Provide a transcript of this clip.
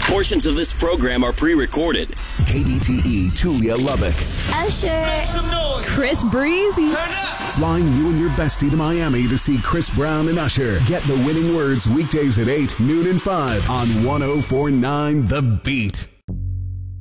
Portions of this program are pre-recorded. KBTE Tulia Lubbock. Usher. Chris Breezy. Flying you and your bestie to Miami to see Chris Brown and Usher. Get the winning words weekdays at 8, noon and 5 on 104.9 The Beat.